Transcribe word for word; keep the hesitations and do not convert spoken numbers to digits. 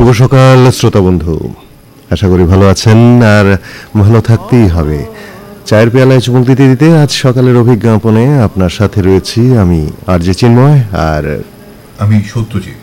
শুভ সকাল শ্রোতা বন্ধু, আশা করি ভালো আছেন আর ভালো থাকতেই হবে। চায়ের পেয়ালায় চুমুক দিতে দিতে আজ সকালের অভিজ্ঞাপনে আপনার সাথে রয়েছি আমি আর জে চিন্ময় আর আমি সত্যজিৎ।